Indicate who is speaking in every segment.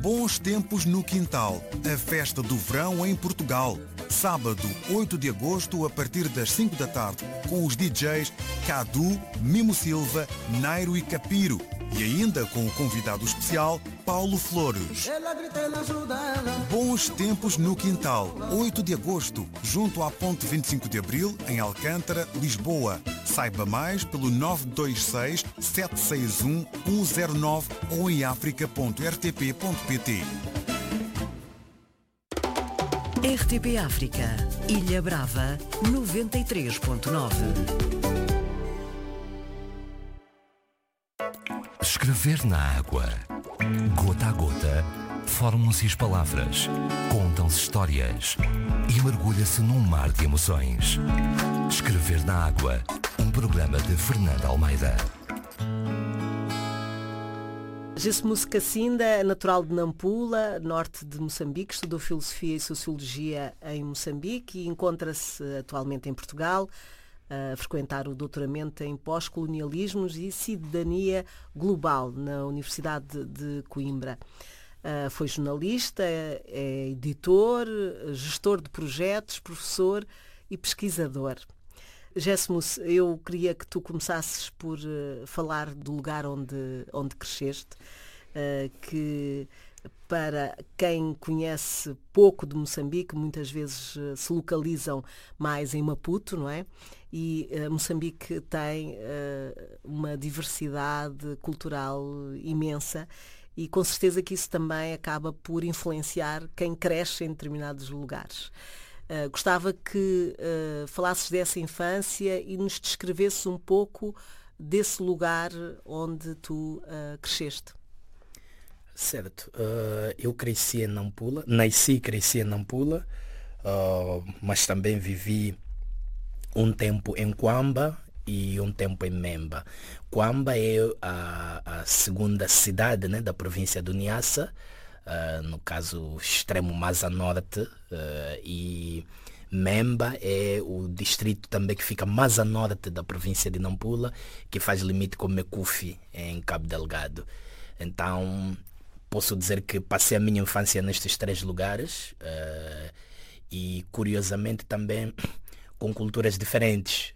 Speaker 1: Bons Tempos no Quintal, a festa do verão em Portugal. Sábado, 8 de agosto, a partir das 5 da tarde, com os DJs Cadu, Mimo Silva, Nairo e Capiro. E ainda com o convidado especial, Paulo Flores. Bons Tempos no Quintal, 8 de agosto, junto à Ponte 25 de Abril, em Alcântara, Lisboa. Saiba mais pelo 926-761-109 ou em africa.rtp.pt.
Speaker 2: RTP África, Ilha Brava, 93.9.
Speaker 3: Escrever na água. Gota a gota, formam-se as palavras, contam-se histórias e mergulha-se num mar de emoções. Escrever na água, um programa de Fernanda Almeida.
Speaker 4: Jesmus Cassinda é natural de Nampula, norte de Moçambique, estudou Filosofia e Sociologia em Moçambique e encontra-se atualmente em Portugal a frequentar o doutoramento em pós-colonialismos e cidadania global na Universidade de Coimbra. Foi jornalista, é editor, gestor de projetos, professor e pesquisador. Jesmus, eu queria que tu começasses por falar do lugar onde cresceste, que para quem conhece pouco de Moçambique, muitas vezes se localizam mais em Maputo, não é? E Moçambique tem uma diversidade cultural imensa e com certeza que isso também acaba por influenciar quem cresce em determinados lugares. Gostava que falasses dessa infância e nos descrevesses um pouco desse lugar onde tu cresceste.
Speaker 5: Certo. Eu cresci em Nampula, nasci e cresci em Nampula, mas também vivi um tempo em Quamba e um tempo em Memba. Quamba é a segunda cidade, né, da província do Niassa, no caso extremo mais a norte, e Memba é o distrito também que fica mais a norte da província de Nampula, que faz limite com Mecufi, em Cabo Delgado. Então posso dizer que passei a minha infância nestes três lugares, e curiosamente também com culturas diferentes.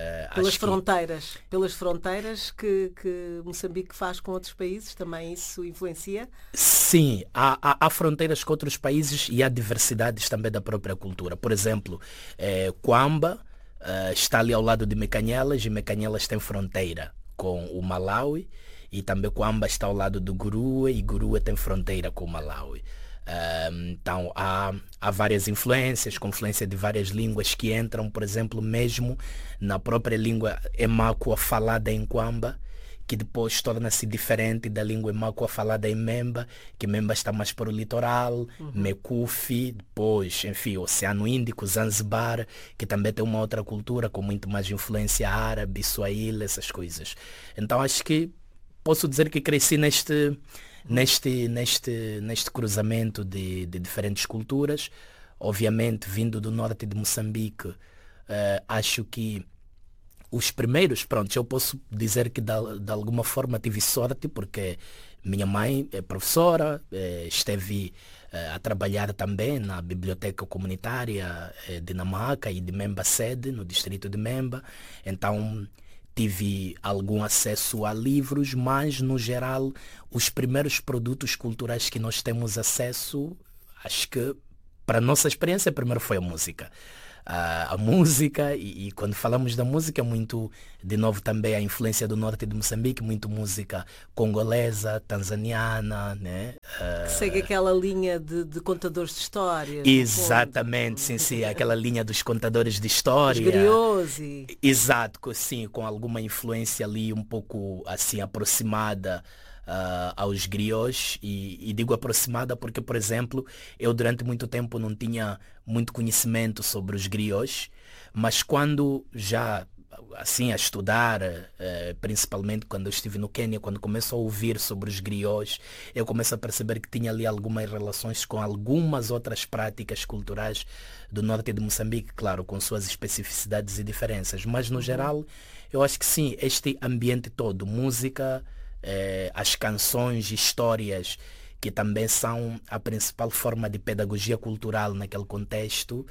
Speaker 4: Pelas fronteiras que Moçambique faz com outros países, também isso influencia?
Speaker 5: Sim, há fronteiras com outros países e há diversidades também da própria cultura. Por exemplo, Quamba está ali ao lado de Mecanhelas, e Mecanhelas tem fronteira com o Malawi, e também Quamba está ao lado do Gurue, e Gurue tem fronteira com o Malawi. Então há várias influências, confluência de várias línguas que entram, por exemplo, mesmo na própria língua emáqua falada em Quamba, que depois torna-se diferente da língua emáqua falada em Memba, que Memba está mais para o litoral, Mecufi, depois, enfim, Oceano Índico, Zanzibar, que também tem uma outra cultura com muito mais influência árabe, Swahili, essas coisas. Então acho que posso dizer que cresci neste cruzamento de diferentes culturas. Obviamente, vindo do norte de Moçambique, acho que os primeiros, eu posso dizer que de alguma forma tive sorte, porque minha mãe é professora, esteve a trabalhar também na biblioteca comunitária de Namaca e de Memba Sede, no distrito de Memba. Então tive algum acesso a livros, mas no geral os primeiros produtos culturais que nós temos acesso, acho que para a nossa experiência primeiro foi a música. A música, e quando falamos da música, muito, de novo, também a influência do norte de Moçambique, muito música congolesa, tanzaniana, né?
Speaker 4: Segue aquela linha de contadores de histórias.
Speaker 5: Exatamente, sim, aquela linha dos contadores de história. Os
Speaker 4: griots.
Speaker 5: Exato, sim, com alguma influência ali um pouco assim aproximada aos griots, e digo aproximada porque, por exemplo, eu durante muito tempo não tinha muito conhecimento sobre os griots, mas quando já assim a estudar, principalmente quando eu estive no Quênia, quando começo a ouvir sobre os griots, eu começo a perceber que tinha ali algumas relações com algumas outras práticas culturais do norte de Moçambique, claro, com suas especificidades e diferenças, mas no geral eu acho que sim, este ambiente todo, música, as canções, histórias que também são a principal forma de pedagogia cultural naquele contexto.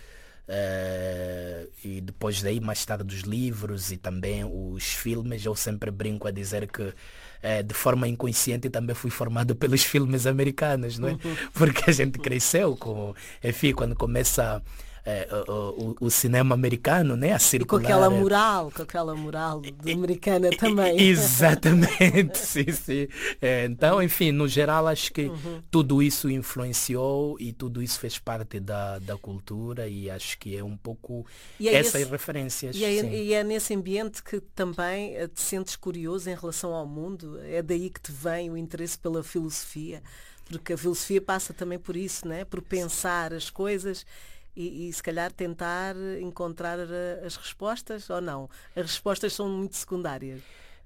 Speaker 5: E depois daí, mais tarde, os livros e também os filmes. Eu sempre brinco a dizer que de forma inconsciente também fui formado pelos filmes americanos, não é? Porque a gente cresceu com, enfim, quando começa o cinema americano, né, a circular.
Speaker 4: E com aquela moral americana também.
Speaker 5: Exatamente, sim, sim. Então, enfim, no geral, acho que tudo isso influenciou e tudo isso fez parte da cultura, e acho que é um pouco essas referências.
Speaker 4: E é nesse ambiente que também te sentes curioso em relação ao mundo? É daí que te vem o interesse pela filosofia? Porque a filosofia passa também por isso, né? Por pensar as coisas e se calhar tentar encontrar as respostas, ou não? As respostas são muito secundárias.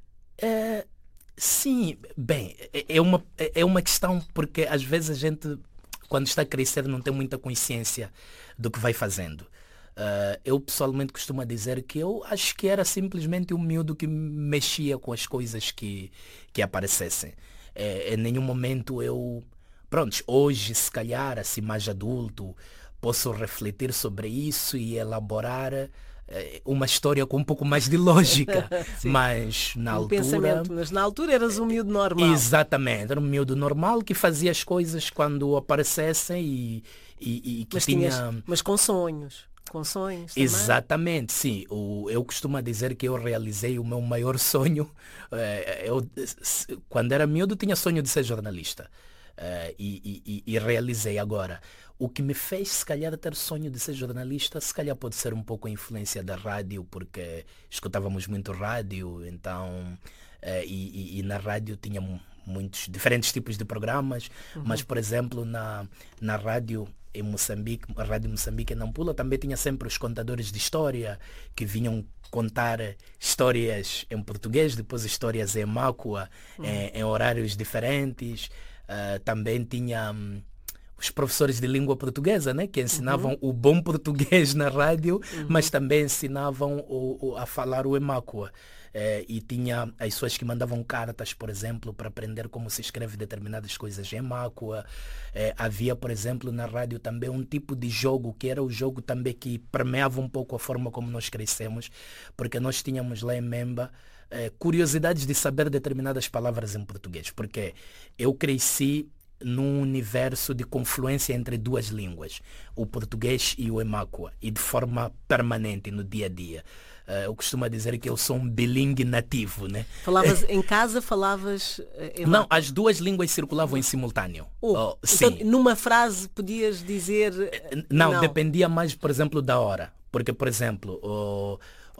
Speaker 5: Sim, bem, é uma questão, porque às vezes a gente, quando está a crescer, não tem muita consciência do que vai fazendo. Eu pessoalmente costumo dizer que eu acho que era simplesmente um miúdo que mexia com as coisas que aparecessem. Em nenhum momento pronto, hoje se calhar, assim mais adulto, posso refletir sobre isso e elaborar uma história com um pouco mais de lógica. Mas na altura...
Speaker 4: Mas na altura eras um miúdo normal.
Speaker 5: Exatamente, era um miúdo normal que fazia as coisas quando aparecessem e que
Speaker 4: mas com sonhos. Com sonhos também.
Speaker 5: Exatamente, sim. Eu costumo dizer que eu realizei o meu maior sonho. Quando era miúdo tinha sonho de ser jornalista. E realizei agora. O que me fez, se calhar, ter sonho de ser jornalista, se calhar pode ser um pouco a influência da rádio, porque escutávamos muito rádio, então, e na rádio tinha muitos diferentes tipos de programas, mas, por exemplo, na rádio em Moçambique, a Rádio Moçambique em Nampula, também tinha sempre os contadores de história que vinham contar histórias em português, depois histórias em mácua, em horários diferentes. Também tinha os professores de língua portuguesa, né, que ensinavam o bom português na rádio, mas também ensinavam a falar o emácua. E tinha as pessoas que mandavam cartas, por exemplo, para aprender como se escreve determinadas coisas em mácua. Havia, por exemplo, na rádio também um tipo de jogo, que era o jogo também que permeava um pouco a forma como nós crescemos, porque nós tínhamos lá em Memba curiosidades de saber determinadas palavras em português, porque eu cresci num universo de confluência entre duas línguas, o português e o emácua, e de forma permanente no dia a dia. Eu costumo dizer que eu sou um bilingue nativo, né?
Speaker 4: Em casa falavas emácua?
Speaker 5: Não, as duas línguas circulavam em simultâneo.
Speaker 4: Sim. Então, numa frase podias dizer...
Speaker 5: Não, dependia mais, por exemplo, da hora. Porque, por exemplo,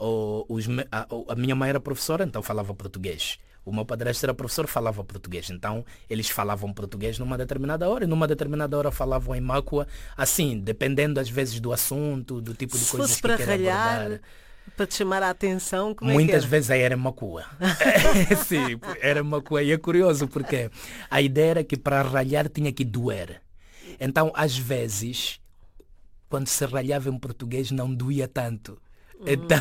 Speaker 5: a minha mãe era professora, então falava português. O meu padrasto era professor, falava português. Então, eles falavam português numa determinada hora e numa determinada hora falavam em mácua, assim, dependendo às vezes do assunto, do tipo de coisas que querem abordar. Se fosse para ralhar,
Speaker 4: para te chamar a atenção, como
Speaker 5: muitas
Speaker 4: é que era?
Speaker 5: vezes aí era macua. Sim, era macua. E é curioso porque a ideia era que para ralhar tinha que doer. Então, às vezes, quando se ralhava em português não doía tanto. Então,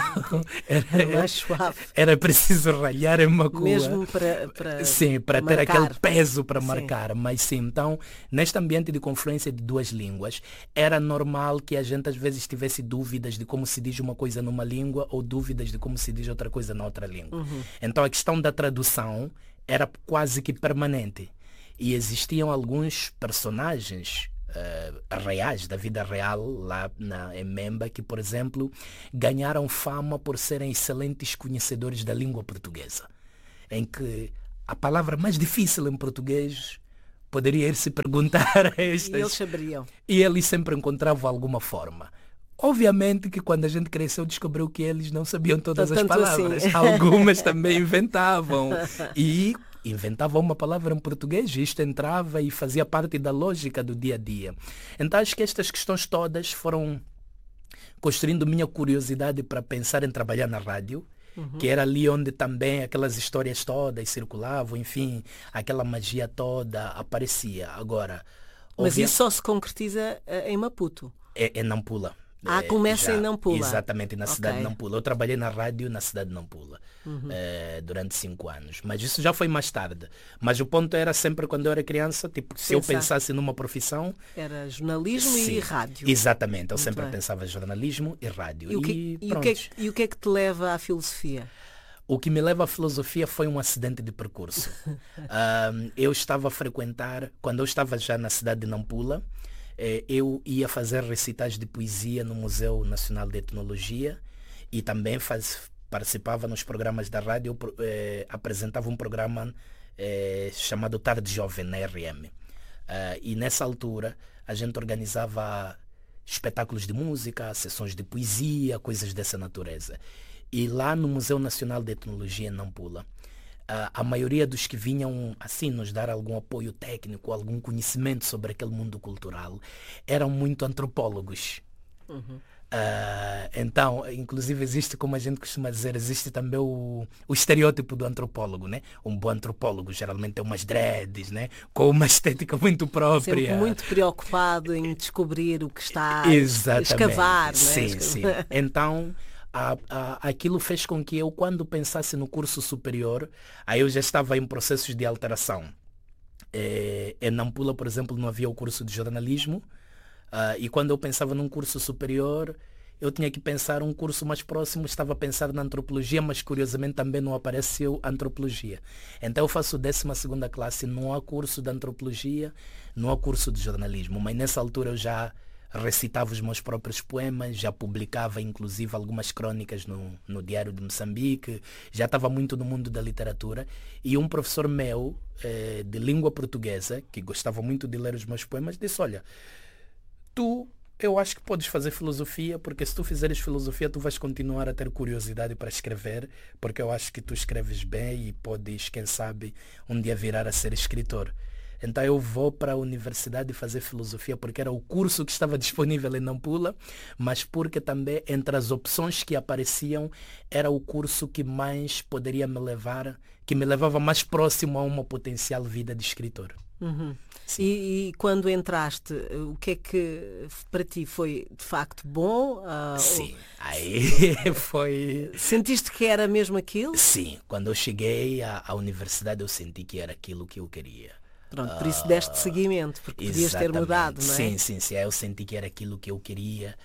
Speaker 5: era preciso ralhar em macua.
Speaker 4: Mesmo
Speaker 5: sim, para ter
Speaker 4: marcar.
Speaker 5: aquele peso para marcar. Mas sim, então, neste ambiente de confluência de duas línguas, era normal que a gente às vezes tivesse dúvidas de como se diz uma coisa numa língua ou dúvidas de como se diz outra coisa na outra língua. Então, a questão da tradução era quase que permanente. E existiam alguns personagens reais, da vida real, lá em Memba, que, por exemplo, ganharam fama por serem excelentes conhecedores da língua portuguesa, em que a palavra mais difícil em português poderia ir se perguntar a estas.
Speaker 4: E eles saberiam.
Speaker 5: E eles sempre encontravam alguma forma. Obviamente que quando a gente cresceu descobriu que eles não sabiam todas as palavras. Assim. Algumas também inventavam. E inventava uma palavra em português, isto entrava e fazia parte da lógica do dia a dia. Então acho que estas questões todas foram construindo minha curiosidade para pensar em trabalhar na rádio, que era ali onde também aquelas histórias todas circulavam, enfim, aquela magia toda aparecia. Agora,
Speaker 4: mas isso só se concretiza em Maputo?
Speaker 5: É Nampula.
Speaker 4: Começa em Nampula.
Speaker 5: Exatamente, na cidade de Nampula. Eu trabalhei na rádio na cidade de Nampula durante 5 anos. Mas isso já foi mais tarde. Mas o ponto era sempre quando eu era criança, tipo, se eu pensasse numa profissão...
Speaker 4: Era jornalismo e rádio.
Speaker 5: Exatamente, eu sempre pensava jornalismo e rádio.
Speaker 4: E o que é que te leva à filosofia?
Speaker 5: O que me leva à filosofia foi um acidente de percurso. Eu estava a frequentar, quando eu estava já na cidade de Nampula, eu ia fazer recitais de poesia no Museu Nacional de Etnologia e também participava nos programas da rádio, apresentava um programa chamado Tarde Jovem na RM. E nessa altura a gente organizava espetáculos de música, sessões de poesia, coisas dessa natureza. E lá no Museu Nacional de Etnologia em Nampula, a maioria dos que vinham assim nos dar algum apoio técnico, algum conhecimento sobre aquele mundo cultural, eram muito antropólogos. Então, inclusive existe, como a gente costuma dizer, existe também o estereótipo do antropólogo, né? Um bom antropólogo geralmente tem umas dreads, né? Com uma estética muito própria.
Speaker 4: Sempre muito preocupado em descobrir o que está a escavar, né?
Speaker 5: Sim. Então, aquilo fez com que eu, quando pensasse no curso superior, aí eu já estava em processos de alteração. Em Nampula, por exemplo, não havia o curso de jornalismo, e quando eu pensava num curso superior, eu tinha que pensar um curso mais próximo, estava a pensar na antropologia, mas curiosamente também não apareceu antropologia. Então eu faço 12ª classe, não há curso de antropologia, não há curso de jornalismo, mas nessa altura eu já recitava os meus próprios poemas, já publicava inclusive algumas crônicas no Diário de Moçambique, já estava muito no mundo da literatura, e um professor meu de língua portuguesa, que gostava muito de ler os meus poemas, disse: olha, eu acho que podes fazer filosofia, porque se tu fizeres filosofia tu vais continuar a ter curiosidade para escrever, porque eu acho que tu escreves bem e podes, quem sabe, um dia virar a ser escritor. Então eu vou para a universidade fazer filosofia porque era o curso que estava disponível em Nampula, mas porque também entre as opções que apareciam era o curso que mais poderia me levar, que me levava mais próximo a uma potencial vida de escritor.
Speaker 4: E quando entraste, o que é que para ti foi de facto bom?
Speaker 5: Sim, aí foi...
Speaker 4: Sentiste que era mesmo aquilo?
Speaker 5: Sim, quando eu cheguei à universidade eu senti que era aquilo que eu queria.
Speaker 4: Pronto, por isso deste seguimento, porque podias ter mudado, não é?
Speaker 5: Sim, eu senti que era aquilo que eu queria.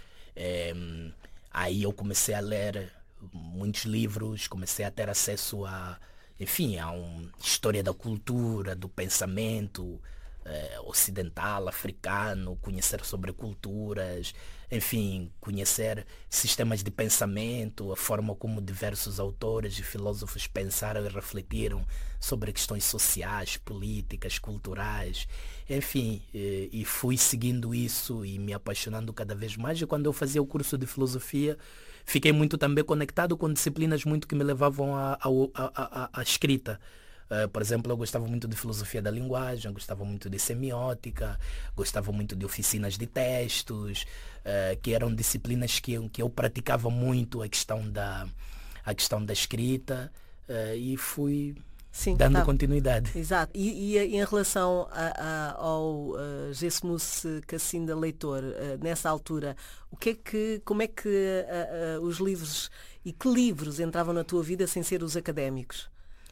Speaker 5: Aí eu comecei a ler muitos livros, comecei a ter acesso a uma história da cultura, do pensamento ocidental, africano, conhecer sobre culturas, enfim, conhecer sistemas de pensamento, a forma como diversos autores e filósofos pensaram e refletiram sobre questões sociais, políticas, culturais, enfim, e fui seguindo isso e me apaixonando cada vez mais. E quando eu fazia o curso de filosofia, fiquei muito também conectado com disciplinas muito que me levavam à escrita. Por exemplo, eu gostava muito de filosofia da linguagem, gostava muito de semiótica, gostava muito de oficinas de textos, que eram disciplinas que eu praticava muito a questão da escrita, e fui dando continuidade.
Speaker 4: Exato. E em relação ao Gesmus Cassinda Leitor, nessa altura, como é que os livros e que livros entravam na tua vida sem ser os académicos?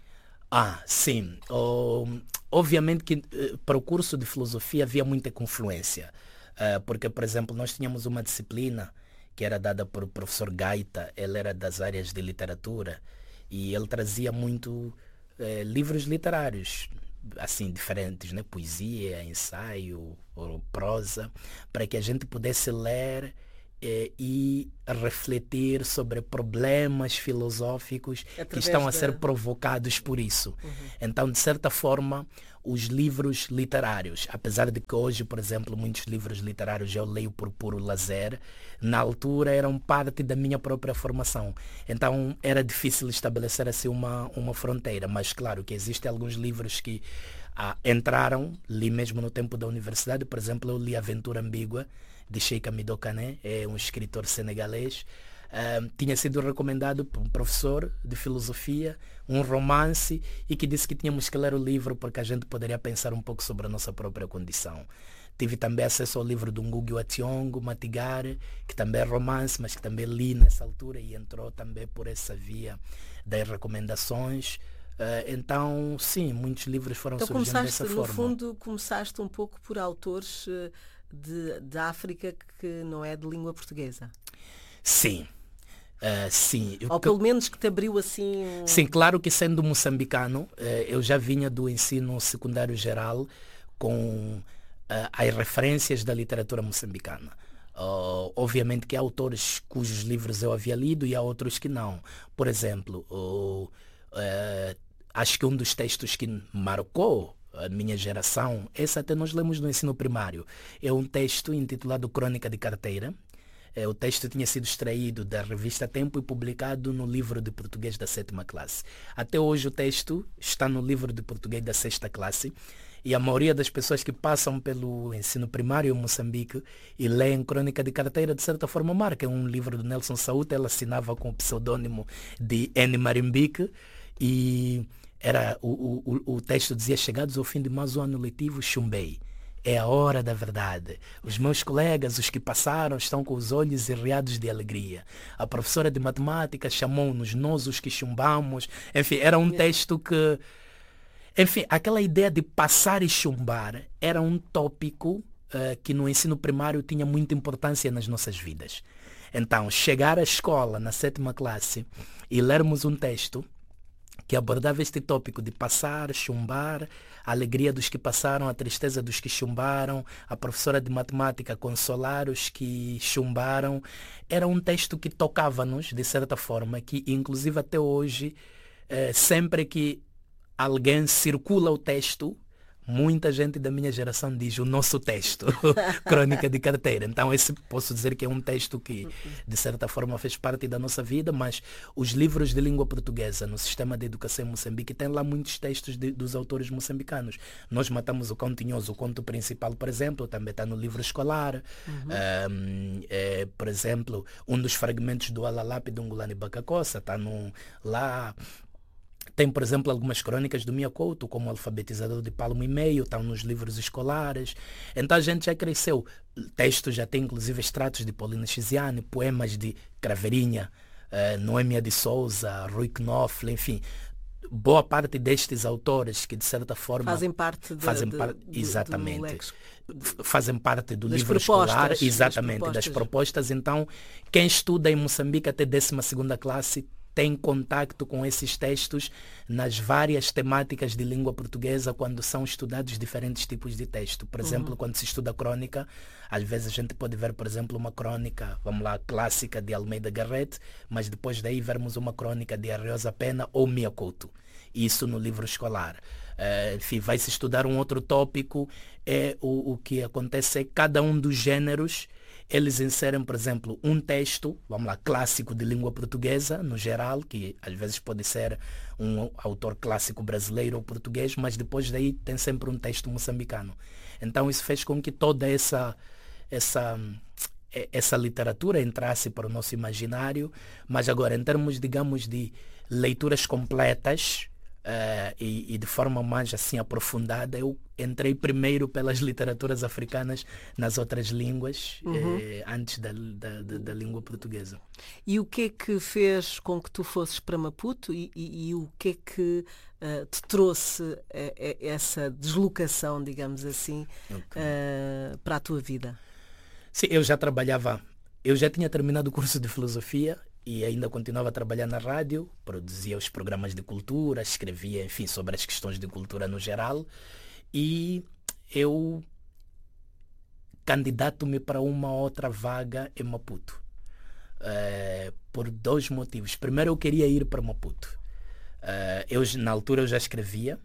Speaker 5: Sim. Obviamente que para o curso de filosofia havia muita confluência, porque, por exemplo, nós tínhamos uma disciplina que era dada por o professor Gaita. Ele era das áreas de literatura e ele trazia muito livros literários, assim, diferentes, né? Poesia, ensaio, ou prosa, para que a gente pudesse ler e refletir sobre problemas filosóficos que estão a ser provocados por isso. Então, de certa forma, os livros literários, apesar de que hoje, por exemplo, muitos livros literários eu leio por puro lazer, na altura eram parte da minha própria formação. Então, era difícil estabelecer assim uma fronteira, mas claro que existem alguns livros que entraram, li mesmo no tempo da universidade. Por exemplo, eu li Aventura Ambígua, de Cheikh Hamidou Kané, é um escritor senegalês. Tinha sido recomendado por um professor de filosofia, um romance, e que disse que tínhamos que ler o livro porque a gente poderia pensar um pouco sobre a nossa própria condição. Tive também acesso ao livro do Ngugi wa Thiong'o, Matigare, que também é romance, mas que também li nessa altura e entrou também por essa via das recomendações. Então, sim, muitos livros foram surgindo dessa forma.
Speaker 4: No fundo, começaste um pouco por autores de África que não é de língua portuguesa.
Speaker 5: Sim. Sim.
Speaker 4: Ou pelo menos que te abriu assim...
Speaker 5: Sim, claro que sendo moçambicano, eu já vinha do ensino secundário geral com as referências da literatura moçambicana. Obviamente que há autores cujos livros eu havia lido e há outros que não. Por exemplo, acho que um dos textos que marcou a minha geração, esse até nós lemos no ensino primário, é um texto intitulado Crônica de Carteira. O texto tinha sido extraído da revista Tempo e publicado no livro de português da 7ª classe. Até hoje o texto está no livro de português da 6ª classe e a maioria das pessoas que passam pelo ensino primário em Moçambique e leem Crônica de Carteira, de certa forma marca. É um livro do Nelson Saúde, ela assinava com o pseudônimo de N. Marimbique e o texto dizia: chegados ao fim de mais um ano letivo, chumbei. É a hora da verdade. Os meus colegas, os que passaram, estão com os olhos irreados de alegria. A professora de matemática chamou-nos, nós os que chumbamos. Enfim, era um texto que... Enfim, aquela ideia de passar e chumbar era um tópico que no ensino primário tinha muita importância nas nossas vidas. Então, chegar à escola, na 7ª classe, e lermos um texto que abordava este tópico de passar, chumbar, a alegria dos que passaram, a tristeza dos que chumbaram, a professora de matemática consolar os que chumbaram. Era um texto que tocava-nos, de certa forma, que inclusive até hoje, sempre que alguém circula o texto, muita gente da minha geração diz o nosso texto, Crônica de Carteira. Então esse posso dizer que é um texto que de certa forma fez parte da nossa vida, mas os livros de língua portuguesa no sistema de educação em Moçambique tem lá muitos textos dos autores moçambicanos. Nós matamos o Cão Tinhoso, o conto principal, por exemplo, também está no livro escolar. Por exemplo, um dos fragmentos do Alalape do Ngulani Bakakossa está lá. Tem, por exemplo, algumas crônicas do Mia Couto, como o Alfabetizador de Palmo e Meio, estão nos livros escolares. Então a gente já cresceu. Textos já tem, inclusive, extratos de Paulina Chiziane, poemas de Craveirinha, Noêmia de Souza, Rui Knopfler, enfim. Boa parte destes autores que, de certa forma...
Speaker 4: Fazem parte
Speaker 5: exatamente. Fazem parte do livro escolar, exatamente, das propostas. Então, quem estuda em Moçambique até 12ª classe tem contacto com esses textos nas várias temáticas de língua portuguesa quando são estudados diferentes tipos de texto. Por exemplo, quando se estuda crônica, às vezes a gente pode ver, por exemplo, uma crônica, vamos lá, clássica de Almeida Garrett, mas depois daí vermos uma crônica de Ariosa Pena ou Mia Couto. Isso no livro escolar. Enfim, vai-se estudar um outro tópico, o que acontece é que cada um dos gêneros eles inserem, por exemplo, um texto, vamos lá, clássico de língua portuguesa, no geral, que às vezes pode ser um autor clássico brasileiro ou português, mas depois daí tem sempre um texto moçambicano. Então isso fez com que toda essa literatura entrasse para o nosso imaginário, mas agora, em termos, digamos, de leituras completas, e de forma mais assim aprofundada, eu entrei primeiro pelas literaturas africanas nas outras línguas, antes da língua portuguesa.
Speaker 4: E o que é que fez com que tu fosses para Maputo e o que é que te trouxe essa deslocação, digamos assim, para a tua vida?
Speaker 5: Sim, eu já tinha terminado o curso de filosofia e ainda continuava a trabalhar na rádio, produzia os programas de cultura, escrevia, enfim, sobre as questões de cultura no geral, e eu candidato-me para uma outra vaga em Maputo, por 2 motivos. Primeiro, eu queria ir para Maputo. Na altura eu já escrevia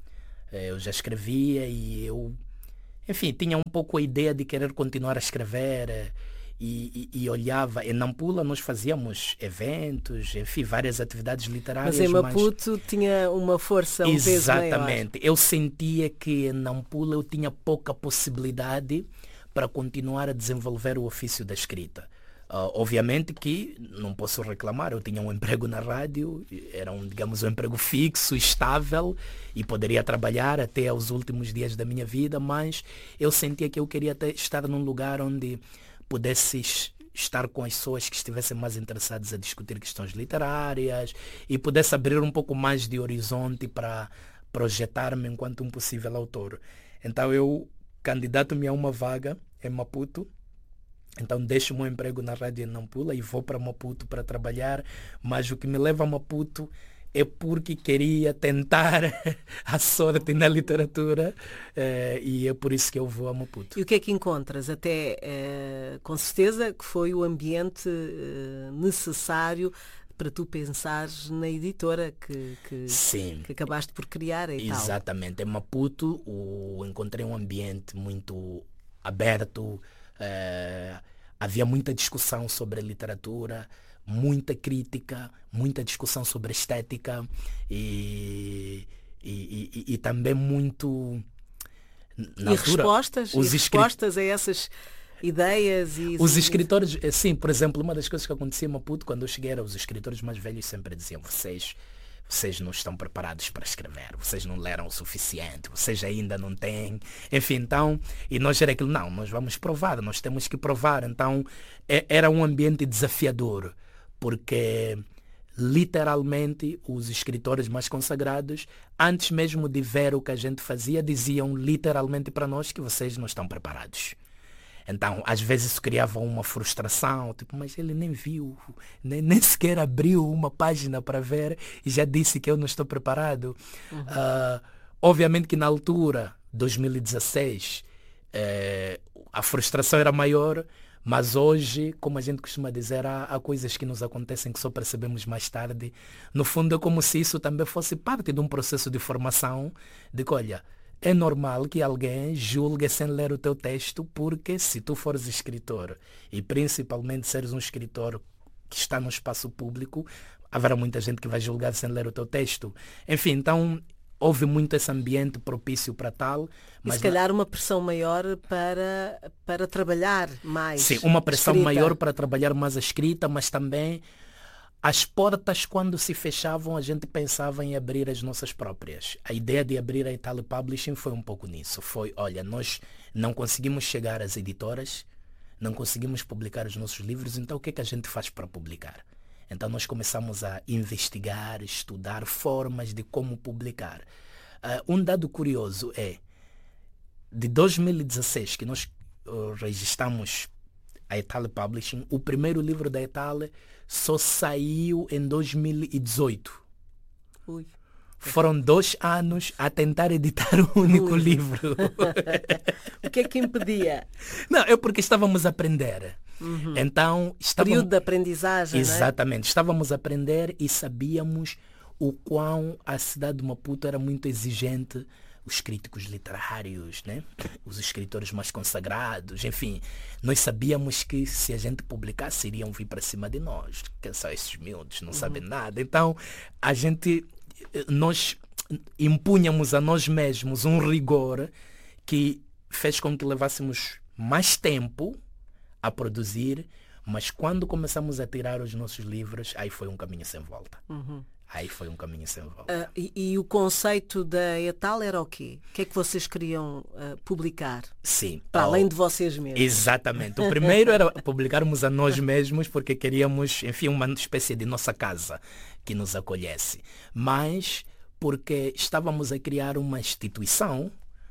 Speaker 5: e eu, enfim, tinha um pouco a ideia de querer continuar a escrever, e olhava. Em Nampula nós fazíamos eventos, enfim, várias atividades literárias.
Speaker 4: Mas em Maputo tinha uma força, um peso maior.
Speaker 5: Exatamente. Eu sentia que em Nampula eu tinha pouca possibilidade para continuar a desenvolver o ofício da escrita. Obviamente que não posso reclamar, eu tinha um emprego na rádio, era digamos, um emprego fixo, estável, e poderia trabalhar até aos últimos dias da minha vida, mas eu sentia que eu queria estar num lugar onde pudesse estar com as pessoas que estivessem mais interessadas a discutir questões literárias e pudesse abrir um pouco mais de horizonte para projetar-me enquanto um possível autor. Então eu candidato-me a uma vaga em Maputo. Então deixo o meu emprego na rádio em Nampula e vou para Maputo para trabalhar, mas o que me leva a Maputo é porque queria tentar a sorte na literatura, e é por isso que eu vou a Maputo.
Speaker 4: E o que é que encontras? Até com certeza que foi o ambiente necessário para tu pensares na editora que acabaste por criar e tal.
Speaker 5: Exatamente. Em Maputo encontrei um ambiente muito aberto. Havia muita discussão sobre a literatura, muita crítica, muita discussão sobre estética e também muito...
Speaker 4: respostas a essas ideias e...
Speaker 5: Os escritores, sim, por exemplo, uma das coisas que acontecia em Maputo quando eu cheguei era os escritores mais velhos sempre diziam: vocês não estão preparados para escrever, vocês não leram o suficiente, vocês ainda não têm, enfim, então, e nós era aquilo, não, nós vamos provar, nós temos que provar. Então era um ambiente desafiador, porque literalmente os escritores mais consagrados, antes mesmo de ver o que a gente fazia, diziam literalmente para nós que vocês não estão preparados. Então, às vezes isso criava uma frustração, tipo, mas ele nem viu, nem sequer abriu uma página para ver e já disse que eu não estou preparado. Obviamente que na altura, 2016, a frustração era maior, mas hoje, como a gente costuma dizer, há coisas que nos acontecem que só percebemos mais tarde. No fundo, é como se isso também fosse parte de um processo de formação, de que, olha, é normal que alguém julgue sem ler o teu texto, porque se tu fores escritor, e principalmente seres um escritor que está no espaço público, haverá muita gente que vai julgar sem ler o teu texto. Enfim, então houve muito esse ambiente propício para tal. Mas
Speaker 4: se calhar uma pressão maior para trabalhar mais.
Speaker 5: Sim, uma pressão maior para trabalhar mais a escrita, mas também as portas, quando se fechavam, a gente pensava em abrir as nossas próprias. A ideia de abrir a Italo Publishing foi um pouco nisso. Foi, olha, nós não conseguimos chegar às editoras, não conseguimos publicar os nossos livros, então o que é que a gente faz para publicar? Então nós começamos a investigar, estudar formas de como publicar. Um dado curioso é, de 2016, que nós registramos a Italo Publishing, o primeiro livro da Italo só saiu em 2018.
Speaker 4: Ui.
Speaker 5: Foram 2 anos a tentar editar um único livro.
Speaker 4: O que é que impedia?
Speaker 5: Não, é porque estávamos a aprender. Então,
Speaker 4: período de aprendizagem,
Speaker 5: exatamente.
Speaker 4: Não é?
Speaker 5: Estávamos a aprender e sabíamos o quão a cidade de Maputo era muito exigente. Os críticos literários, né? Os escritores mais consagrados, enfim, nós sabíamos que se a gente publicasse iriam vir para cima de nós, que são esses miúdos, não sabem nada. Então nós impunhamos a nós mesmos um rigor que fez com que levássemos mais tempo a produzir, mas quando começamos a tirar os nossos livros, aí foi um caminho sem volta. Aí foi um caminho sem volta.
Speaker 4: E o conceito da Etal era o quê? O que é que vocês queriam publicar?
Speaker 5: Sim.
Speaker 4: Para além de vocês mesmos.
Speaker 5: Exatamente. O primeiro era publicarmos a nós mesmos, porque queríamos, enfim, uma espécie de nossa casa que nos acolhesse. Mas porque estávamos a criar uma instituição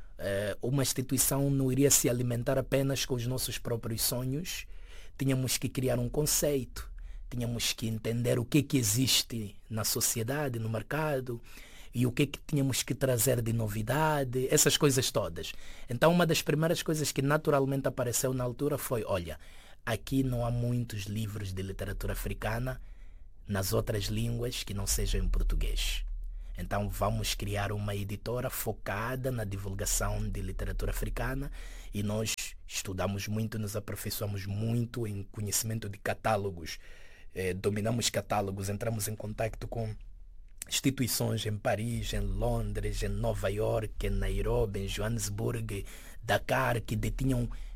Speaker 5: não iria se alimentar apenas com os nossos próprios sonhos. Tínhamos que criar um conceito. Tínhamos que entender o que existe na sociedade, no mercado, e o que tínhamos que trazer de novidade, essas coisas todas. Então, uma das primeiras coisas que naturalmente apareceu na altura foi, olha, aqui não há muitos livros de literatura africana nas outras línguas que não sejam em português. Então, vamos criar uma editora focada na divulgação de literatura africana, e nós estudamos muito, nos aperfeiçoamos muito em conhecimento de catálogos. Dominamos catálogos, entramos em contato com instituições em Paris, em Londres, em Nova York, em Nairobi, em Joanesburgo, Dakar, que detinham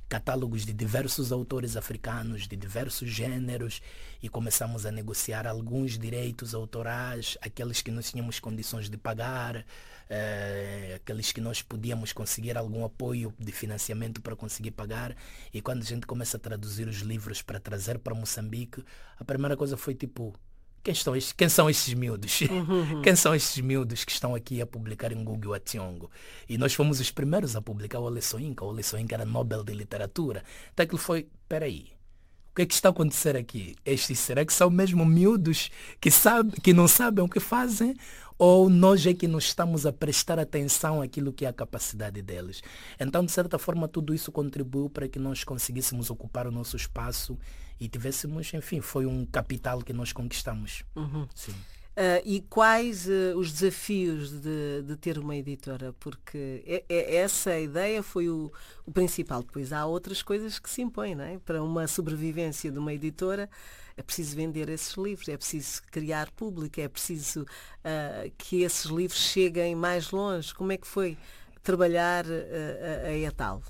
Speaker 5: catálogos de diversos autores africanos, de diversos gêneros, e começamos a negociar alguns direitos autorais, aqueles que nós tínhamos condições de pagar, aqueles que nós podíamos conseguir algum apoio de financiamento para conseguir pagar. E quando a gente começa a traduzir os livros para trazer para Moçambique, a primeira coisa foi tipo, quem são estes miúdos? Quem são estes miúdos que estão aqui a publicar em Google a Tiongo? E nós fomos os primeiros a publicar o Ole Soyinka. O Ole Soyinka era Nobel de Literatura. Então aquilo foi, peraí, o que é que está a acontecer aqui? Será que são mesmo miúdos que não sabem o que fazem? Ou nós é que não estamos a prestar atenção àquilo que é a capacidade deles? Então, de certa forma, tudo isso contribuiu para que nós conseguíssemos ocupar o nosso espaço e tivéssemos, enfim, foi um capital que nós conquistamos. Sim.
Speaker 4: E quais os desafios de ter uma editora? Porque essa ideia foi o principal. Depois há outras coisas que se impõem, não é? Para uma sobrevivência de uma editora é preciso vender esses livros, é preciso criar público, é preciso que esses livros cheguem mais longe. Como é que foi trabalhar a ETAL?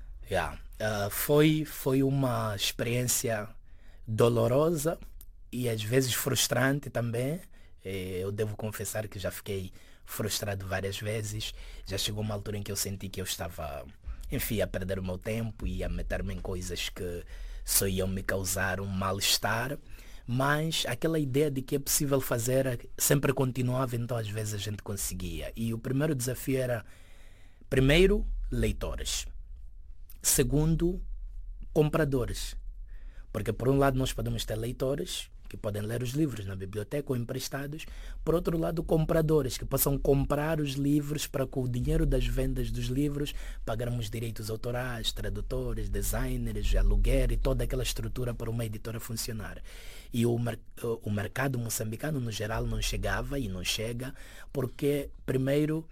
Speaker 5: Foi uma experiência dolorosa e às vezes frustrante também. Eu devo confessar que já fiquei frustrado várias vezes. Já chegou uma altura em que eu senti que eu estava, enfim, a perder o meu tempo e a meter-me em coisas que só iam me causar um mal-estar. Mas aquela ideia de que é possível fazer sempre continuava, então às vezes a gente conseguia. E o primeiro desafio era, primeiro, leitores. Segundo, compradores. Porque por um lado nós podemos ter leitores que podem ler os livros na biblioteca ou emprestados. Por outro lado, compradores que possam comprar os livros para, com o dinheiro das vendas dos livros, pagarmos direitos autorais, tradutores, designers, aluguer e toda aquela estrutura para uma editora funcionar. E o mercado moçambicano, no geral, não chegava e não chega porque, primeiro,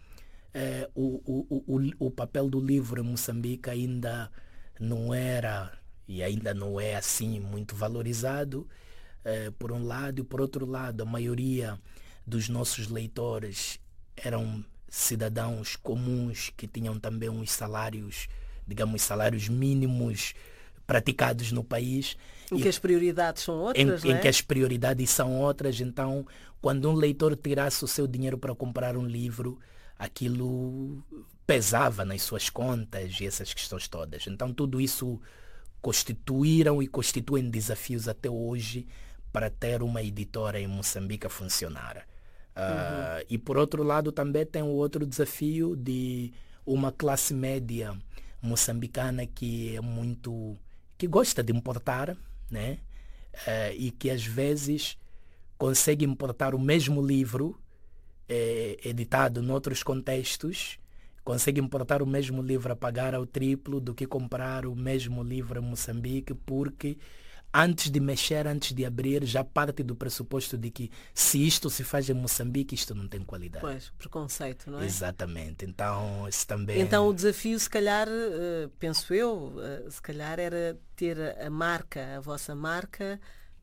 Speaker 5: o papel do livro em Moçambique ainda não era e ainda não é assim muito valorizado. Por um lado, e por outro lado, a maioria dos nossos leitores eram cidadãos comuns que tinham também uns salários, digamos, salários mínimos praticados no país.
Speaker 4: Em que as prioridades são outras,
Speaker 5: em que as prioridades são outras. Então, quando um leitor tirasse o seu dinheiro para comprar um livro, aquilo pesava nas suas contas e essas questões todas. Então, tudo isso constituíram e constituem desafios até hoje para ter uma editora em Moçambique a funcionar. E por outro lado também tem o outro desafio de uma classe média moçambicana que gosta de importar, né? E que às vezes consegue importar o mesmo livro editado em outros contextos, consegue importar o mesmo livro a pagar ao triplo do que comprar o mesmo livro em Moçambique, porque antes de mexer, antes de abrir, já parte do pressuposto de que se isto se faz em Moçambique, isto não tem qualidade.
Speaker 4: Pois, preconceito, não é?
Speaker 5: Exatamente. Então, isso também...
Speaker 4: Então o desafio, se calhar, penso eu, se calhar era ter a marca, a vossa marca,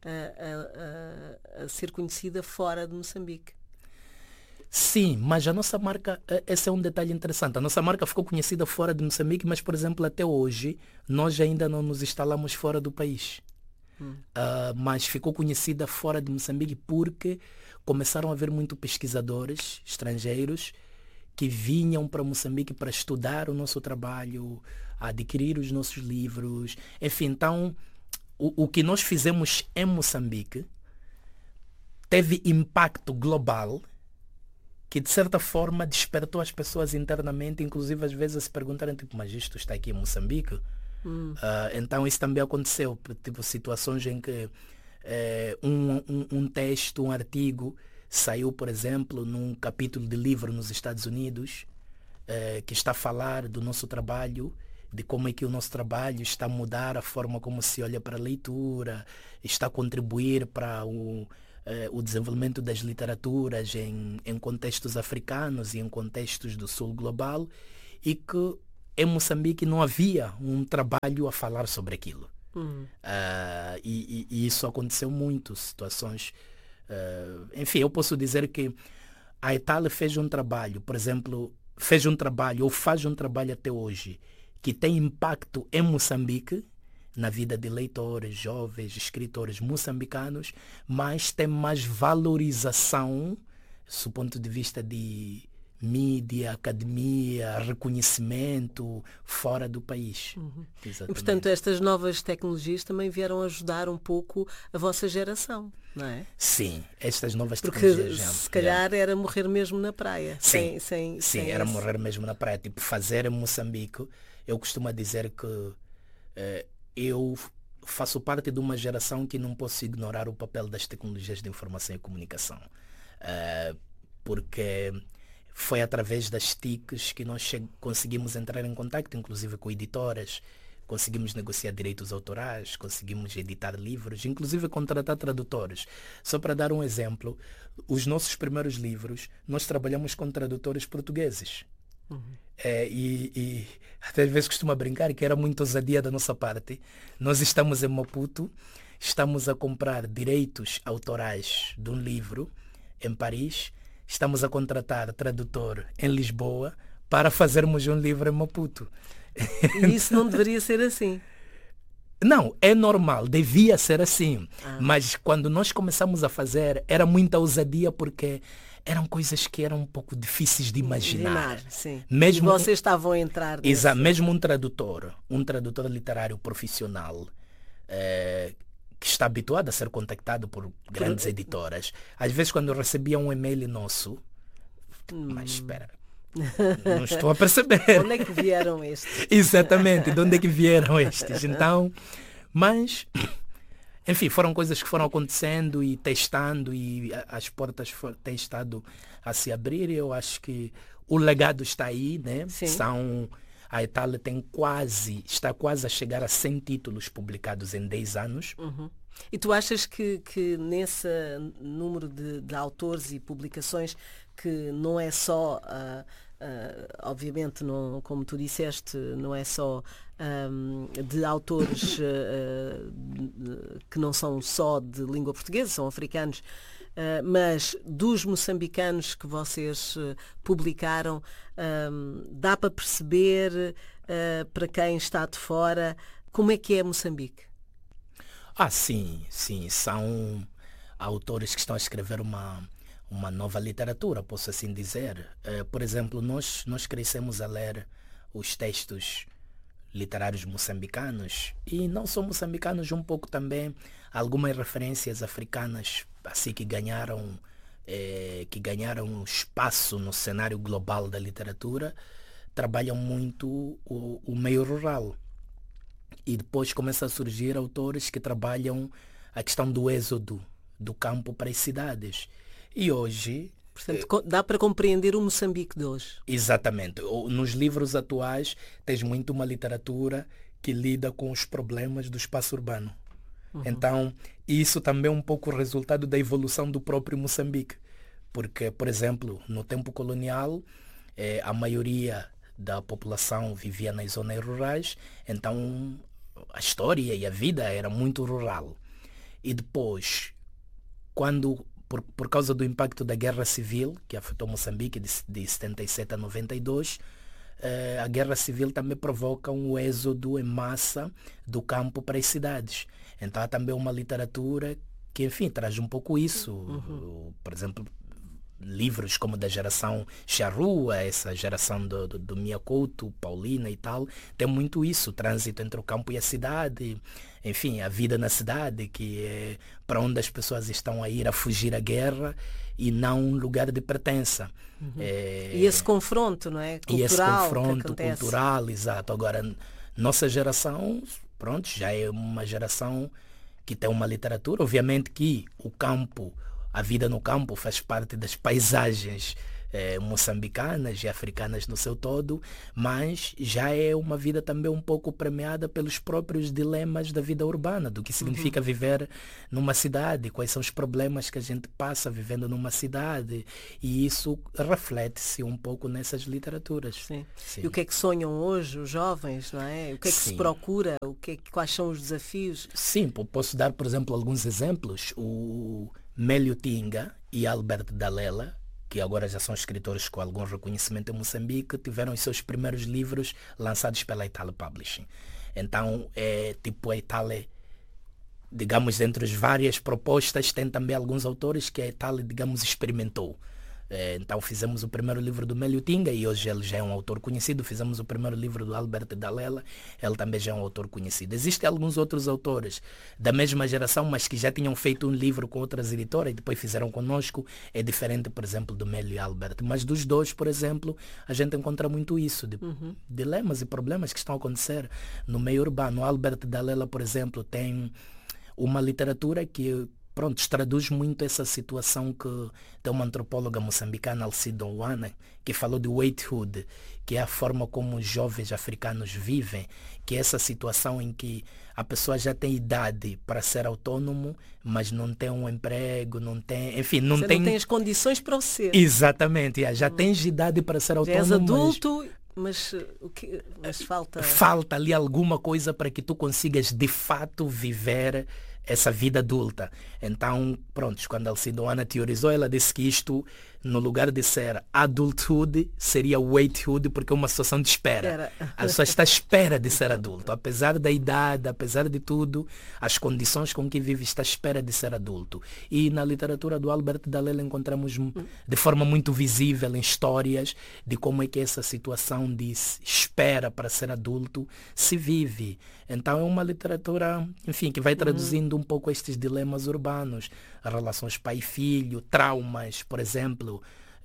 Speaker 4: a ser conhecida fora de Moçambique.
Speaker 5: Sim, mas a nossa marca, esse é um detalhe interessante. A nossa marca ficou conhecida fora de Moçambique, mas, por exemplo, até hoje, nós ainda não nos instalamos fora do país. Mas ficou conhecida fora de Moçambique porque começaram a haver muitos pesquisadores estrangeiros que vinham para Moçambique para estudar o nosso trabalho, adquirir os nossos livros. Enfim, então, o que nós fizemos em Moçambique teve impacto global que, de certa forma, despertou as pessoas internamente, inclusive às vezes a se perguntarem, tipo, mas isto está aqui em Moçambique? Então isso também aconteceu, tipo situações em que um texto, um artigo saiu, por exemplo, num capítulo de livro nos Estados Unidos que está a falar do nosso trabalho, de como é que o nosso trabalho está a mudar a forma como se olha para a leitura, está a contribuir para o desenvolvimento das literaturas em contextos africanos e em contextos do sul global, e que em Moçambique não havia um trabalho a falar sobre aquilo. E isso aconteceu muito, situações... enfim, eu posso dizer que a ETAL fez um trabalho, por exemplo, fez um trabalho ou faz um trabalho até hoje que tem impacto em Moçambique, na vida de leitores, jovens, escritores moçambicanos, mas tem mais valorização do ponto de vista de mídia, academia, reconhecimento fora do país.
Speaker 4: E, portanto, estas novas tecnologias também vieram ajudar um pouco a vossa geração, não é?
Speaker 5: Sim, estas novas
Speaker 4: Porque
Speaker 5: tecnologias.
Speaker 4: se calhar era morrer mesmo na praia.
Speaker 5: Sim,
Speaker 4: sem
Speaker 5: era morrer mesmo na praia. Tipo, fazer em Moçambique, eu costumo dizer que eu faço parte de uma geração que não posso ignorar o papel das tecnologias de informação e comunicação. Porque foi através das TICs que nós conseguimos entrar em contato, inclusive com editoras, conseguimos negociar direitos autorais, conseguimos editar livros, inclusive contratar tradutores. Só para dar um exemplo, os nossos primeiros livros, nós trabalhamos com tradutores portugueses. E até às vezes costumo brincar que era muito ousadia da nossa parte. Nós estamos em Maputo, estamos a comprar direitos autorais de um livro em Paris, estamos a contratar tradutor em Lisboa para fazermos um livro em Maputo.
Speaker 4: E isso não deveria ser assim?
Speaker 5: Não, é normal, devia ser assim. Mas quando nós começamos a fazer, era muita ousadia porque eram coisas que eram um pouco difíceis de imaginar.
Speaker 4: Sim.
Speaker 5: Mesmo,
Speaker 4: e vocês estavam a entrar nesse...
Speaker 5: Mesmo um tradutor literário profissional, que está habituado a ser contactado por grandes editoras, às vezes quando recebia um e-mail nosso, mas espera, não estou a perceber.
Speaker 4: Onde é que vieram estes?
Speaker 5: Exatamente, de onde é que vieram estes? Então, mas, enfim, foram coisas que foram acontecendo e testando, e as portas têm estado a se abrir, e eu acho que o legado está aí, né? A Itália está quase a chegar a 100 títulos publicados em 10 anos.
Speaker 4: E tu achas que nesse número de autores e publicações, que não é só, obviamente, não, como tu disseste, não é só de autores que não são só de língua portuguesa, são africanos, mas dos moçambicanos que vocês publicaram, dá para perceber, para quem está de fora, como é que é Moçambique?
Speaker 5: Sim. São autores que estão a escrever uma nova literatura, posso assim dizer. Por exemplo, nós crescemos a ler os textos literários moçambicanos, e não só moçambicanos, um pouco também algumas referências africanas, assim que ganharam espaço no cenário global da literatura, trabalham muito o meio rural. E depois começam a surgir autores que trabalham a questão do êxodo do campo para as cidades. E hoje...
Speaker 4: Portanto, dá para compreender o Moçambique de hoje.
Speaker 5: Exatamente. Nos livros atuais tens muito uma literatura que lida com os problemas do espaço urbano. Então, isso também é um pouco o resultado da evolução do próprio Moçambique. Porque, por exemplo, no tempo colonial, a maioria da população vivia nas zonas rurais, então a história e a vida era muito rural. E depois, por causa do impacto da Guerra Civil, que afetou Moçambique de 77 a 92, a Guerra Civil também provoca um êxodo em massa do campo para as cidades. Então há também uma literatura que, enfim, traz um pouco isso. Por exemplo, livros como da geração Charrua, essa geração do Mia Couto, Paulina e tal, tem muito isso, o trânsito entre o campo e a cidade, enfim, a vida na cidade, que é para onde as pessoas estão a ir a fugir à guerra e não um lugar de pertença.
Speaker 4: E esse confronto, não é? Cultural,
Speaker 5: e esse confronto cultural, exato. Agora, nossa geração, pronto, já é uma geração que tem uma literatura, obviamente que o campo, a vida no campo faz parte das paisagens moçambicanas e africanas no seu todo, mas já é uma vida também um pouco premiada pelos próprios dilemas da vida urbana, do que significa viver numa cidade, quais são os problemas que a gente passa vivendo numa cidade, e isso reflete-se um pouco nessas literaturas.
Speaker 4: Sim. E o que é que sonham hoje os jovens, não é? O que é que se procura? Quais são os desafios?
Speaker 5: Sim, posso dar, por exemplo, alguns exemplos. O Mélio Tinga e Albert Dalela que agora já são escritores com algum reconhecimento em Moçambique, tiveram os seus primeiros livros lançados pela Itale Publishing. Então, a Itale, digamos, dentre as várias propostas, tem também alguns autores que a Itale, digamos, experimentou. Então fizemos o primeiro livro do Mélio Tinga e hoje ele já é um autor conhecido. Fizemos o primeiro livro do Albert Dalela, ele também já é um autor conhecido. Existem alguns outros autores da mesma geração, mas que já tinham feito um livro com outras editoras e depois fizeram conosco. É diferente, por exemplo, do Mélio e Albert. Mas dos dois, por exemplo, a gente encontra muito isso, de dilemas e problemas que estão a acontecer no meio urbano. O Albert Dalela, por exemplo, tem uma literatura que traduz muito essa situação que tem uma antropóloga moçambicana, Alcide Onwana, que falou de waithood, que é a forma como os jovens africanos vivem, que é essa situação em que a pessoa já tem idade para ser autônomo, mas não tem um emprego, não tem
Speaker 4: as condições para o ser.
Speaker 5: Exatamente, já tens idade para ser autônomo.
Speaker 4: Já és adulto, mas falta...
Speaker 5: Falta ali alguma coisa para que tu consigas de fato viver essa vida adulta. Então, quando a Alcide Onwana teorizou, ela disse que isto, no lugar de ser adulthood, seria waithood, porque é uma situação de espera. A pessoa está à espera de ser adulto. Apesar da idade, apesar de tudo, as condições com que vive, está à espera de ser adulto. E na literatura do Albert Dalela encontramos de forma muito visível em histórias de como é que essa situação de espera para ser adulto se vive. Então é uma literatura, que vai traduzindo um pouco estes dilemas urbanos, as relações pai e filho, traumas, por exemplo,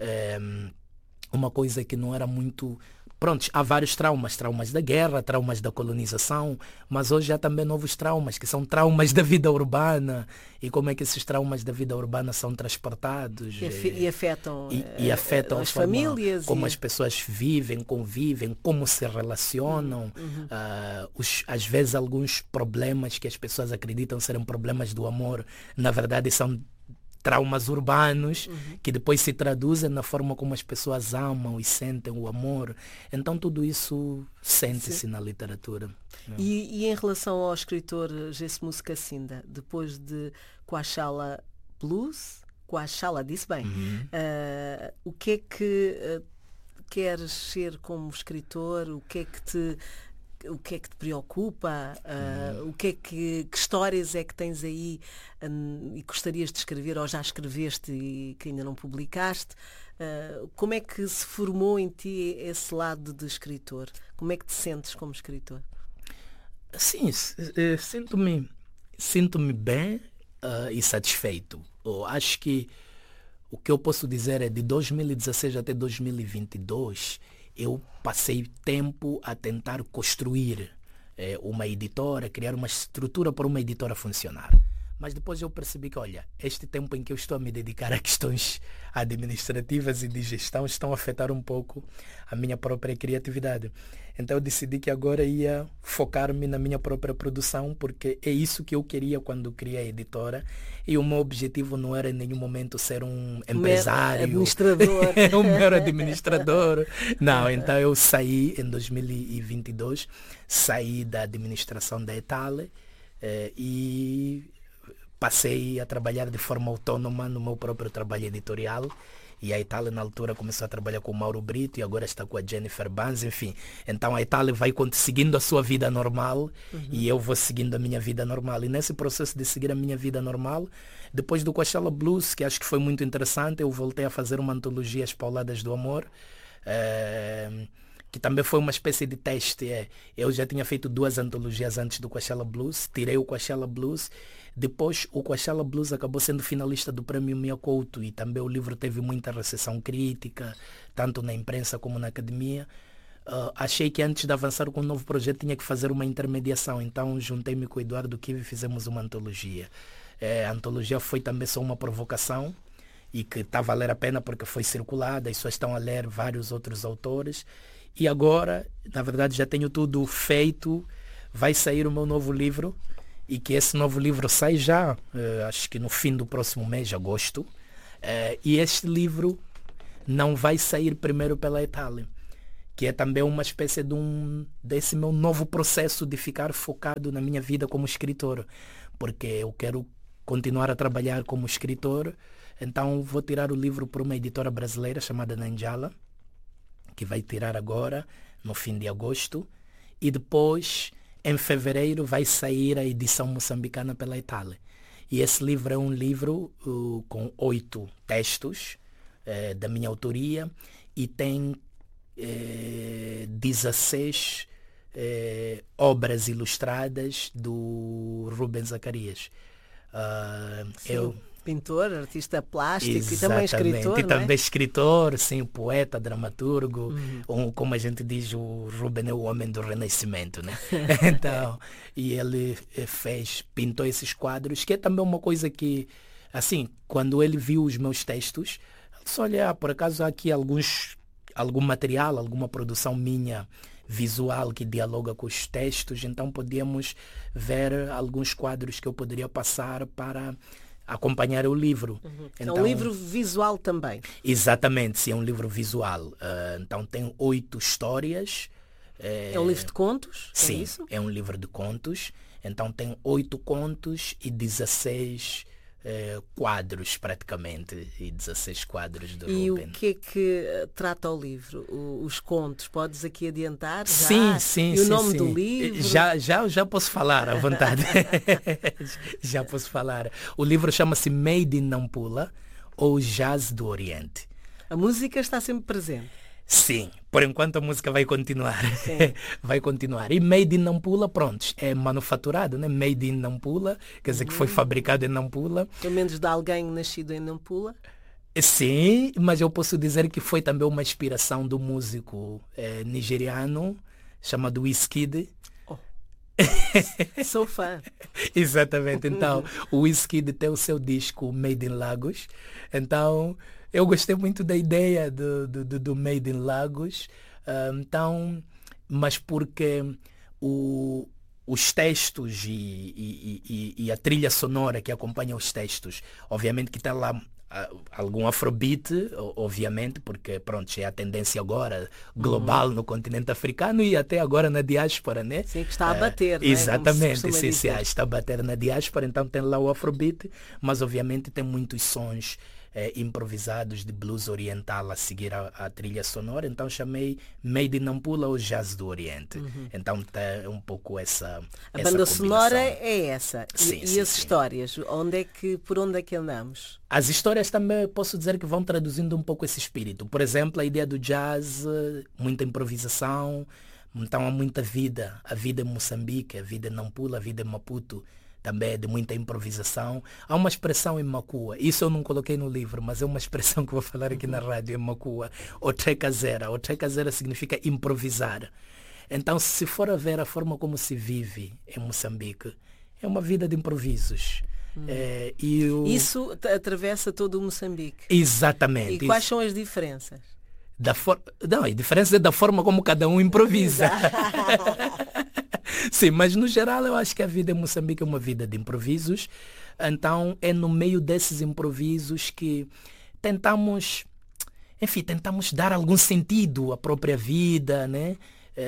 Speaker 5: uma coisa que não era muito... Há vários traumas da guerra, traumas da colonização, mas hoje há também novos traumas, que são traumas da vida urbana, e como é que esses traumas da vida urbana são transportados.
Speaker 4: E afetam,
Speaker 5: afetam
Speaker 4: as famílias.
Speaker 5: Como as pessoas vivem, convivem, como se relacionam. Às vezes alguns problemas que as pessoas acreditam serem problemas do amor, na verdade são traumas urbanos que depois se traduzem na forma como as pessoas amam e sentem o amor. Então tudo isso sente-se na literatura.
Speaker 4: E em relação ao escritor Gesmus Kacinda, depois de Coachala Blues, Coachala disse bem, o que é que queres ser como escritor? O que é que te preocupa? Que histórias é que tens aí e gostarias de escrever ou já escreveste e que ainda não publicaste? Como é que se formou em ti esse lado de escritor? Como é que te sentes como escritor?
Speaker 5: Sim, sinto-me bem e satisfeito. Acho que o que eu posso dizer é de 2016 até 2022 eu passei tempo a tentar construir uma editora, criar uma estrutura para uma editora funcionar. Mas depois eu percebi que, este tempo em que eu estou a me dedicar a questões administrativas e de gestão estão a afetar um pouco a minha própria criatividade. Então eu decidi que agora ia focar-me na minha própria produção, porque é isso que eu queria quando criei a editora. E o meu objetivo não era em nenhum momento ser um empresário,
Speaker 4: administrador.
Speaker 5: Um mero administrador. Não, então eu saí em 2022, saí da administração da Itale e passei a trabalhar de forma autônoma no meu próprio trabalho editorial. E a Itale na altura começou a trabalhar com o Mauro Brito e agora está com a Jennifer Banz, enfim. Então a Itale vai seguindo a sua vida normal e eu vou seguindo a minha vida normal. E nesse processo de seguir a minha vida normal, depois do Coachala Blues, que acho que foi muito interessante, eu voltei a fazer uma antologia As Pauladas do Amor, que também foi uma espécie de teste. Eu já tinha feito 2 antologias antes do Coachala Blues, tirei o Coachala Blues. Depois o Coachala Blues acabou sendo finalista do Prémio Mia Couto e também o livro teve muita recepção crítica, tanto na imprensa como na academia. Achei que antes de avançar com um novo projeto tinha que fazer uma intermediação, então juntei-me com o Eduardo Kivi e fizemos uma antologia. A antologia foi também só uma provocação e que está a valer a pena porque foi circulada, as pessoas estão a ler vários outros autores. E agora, na verdade, já tenho tudo feito, vai sair o meu novo livro. E que esse novo livro sai já, acho que no fim do próximo mês, agosto. E este livro não vai sair primeiro pela Itale, que é também uma espécie desse meu novo processo de ficar focado na minha vida como escritor. Porque eu quero continuar a trabalhar como escritor, Então vou tirar o livro por uma editora brasileira chamada Nanjala, que vai tirar agora, no fim de agosto. E depois, em fevereiro, vai sair a edição moçambicana pela Itália. E esse livro é um livro com 8 textos da minha autoria e tem 16 obras ilustradas do Rubens Zacarias.
Speaker 4: Pintor, artista plástico.
Speaker 5: Exatamente.
Speaker 4: E também escritor,
Speaker 5: E também
Speaker 4: não é?
Speaker 5: escritor, sim, poeta, dramaturgo. Como a gente diz, o Rubens é o homem do Renascimento, né? Então, e ele pintou esses quadros, que é também uma coisa que, assim, quando ele viu os meus textos, ele disse, olha, por acaso há aqui algum material, alguma produção minha visual que dialoga com os textos, então podíamos ver alguns quadros que eu poderia passar para acompanhar o livro. Então,
Speaker 4: É um livro visual também.
Speaker 5: Exatamente, sim, é um livro visual. Então tem 8 histórias.
Speaker 4: É um livro de contos?
Speaker 5: Sim,
Speaker 4: é isso?
Speaker 5: é um livro de contos. Então tem 8 contos e 16 quadros praticamente. E 16 quadros do
Speaker 4: E
Speaker 5: Rubens.
Speaker 4: o que é que trata o livro? Os contos? Podes aqui adiantar? Já?
Speaker 5: Sim, sim,
Speaker 4: E o
Speaker 5: sim,
Speaker 4: nome
Speaker 5: sim.
Speaker 4: do livro?
Speaker 5: Já posso falar à vontade. Já posso falar. O livro chama-se Made in Nampula, ou Jazz do Oriente.
Speaker 4: A música está sempre presente.
Speaker 5: Sim, por enquanto a música vai continuar. Vai continuar. E Made in Nampula, pronto, é manufaturado, né? Made in Nampula, quer dizer que foi fabricado em Nampula.
Speaker 4: Pelo menos de alguém nascido em Nampula.
Speaker 5: Sim, mas eu posso dizer que foi também uma inspiração do músico nigeriano chamado Wizkid.
Speaker 4: Sou fã.
Speaker 5: Exatamente. Então, o Wizkid tem o seu disco Made in Lagos. Então, eu gostei muito da ideia do Made in Lagos. Então, mas porque os textos e a trilha sonora que acompanha os textos, obviamente que está lá algum afrobeat, obviamente, porque pronto, é a tendência agora global no continente africano e até agora na diáspora, né?
Speaker 4: Sim, que está a bater, né?
Speaker 5: Exatamente,
Speaker 4: Como se costuma dizer.
Speaker 5: está a bater na diáspora, então tem lá o afrobeat, mas obviamente tem muitos sons improvisados de blues oriental a seguir a trilha sonora, então chamei Made in Nampula ou Jazz do Oriente. Então tem um pouco essa
Speaker 4: A banda
Speaker 5: combinação.
Speaker 4: sonora é essa.
Speaker 5: Sim,
Speaker 4: E
Speaker 5: sim,
Speaker 4: as
Speaker 5: sim.
Speaker 4: histórias? Por onde é que andamos?
Speaker 5: As histórias também posso dizer que vão traduzindo um pouco esse espírito. Por exemplo, a ideia do jazz, muita improvisação, então há muita vida. A vida em Moçambique, a vida em Nampula, a vida em Maputo também é de muita improvisação. Há uma expressão em Macua, isso eu não coloquei no livro, mas é uma expressão que vou falar aqui na rádio em Macua, Otrekazera. Otrekazera significa improvisar. Então, se for a ver a forma como se vive em Moçambique, é uma vida de improvisos.
Speaker 4: Isso atravessa todo o Moçambique.
Speaker 5: Exatamente.
Speaker 4: E quais são as diferenças?
Speaker 5: Não, a diferença é da forma como cada um improvisa. Sim, mas no geral eu acho que a vida em Moçambique é uma vida de improvisos. Então é no meio desses improvisos que tentamos dar algum sentido à própria vida, né?